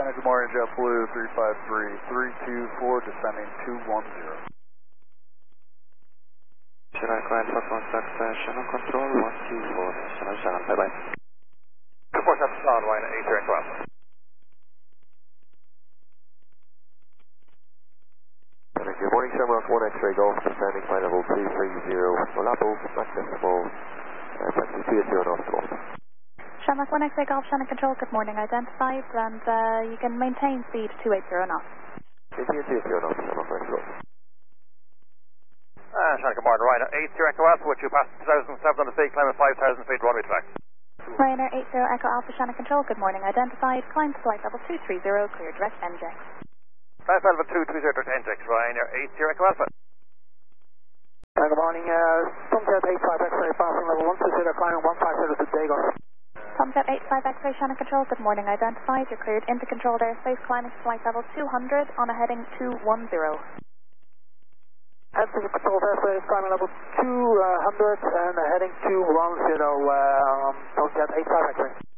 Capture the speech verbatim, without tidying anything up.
Uh, good morning, JetBlue three five three, three two four, descending two one zero. Chinook line plus one six, uh, Shannon control one two four, Shannon Shannon, bye bye. two four seven Shannon, line eight zero twelve. Good morning, Shamrock one X-ray Golf, descending flight level two three zero, Olapo, Max Decimal, uh, taxi two zero North North. Shamrock one X-ray Golf, Shannon Control, good morning, identified, and uh, you can maintain speed two eighty knots. Maintain two eighty knots, Shamrock one X-ray Golf. Uh, Shannon, good morning, Ryanair eight zero Echo Alpha, which you passed two thousand seven on the sea, climb at five thousand feet runway track. Ryanair eight zero Echo Alpha, Shannon Control, good morning, identified, climb to flight level two three zero, clear direct N J. Flight level two three zero direct N J, Ryanair eight zero Echo Alpha. Uh, good morning, uh, Tomcat eight five X-ray, passing level one two zero, climbing one five zero to Dago. Tomcat eight five X-ray, Shannon Control, good morning, identified, you're cleared into controlled airspace, climbing to flight level two hundred on a heading two one zero. Enter the controlled airspace, climbing level two hundred and uh, heading two one zero, uh, um, Tomcat eight five X-ray.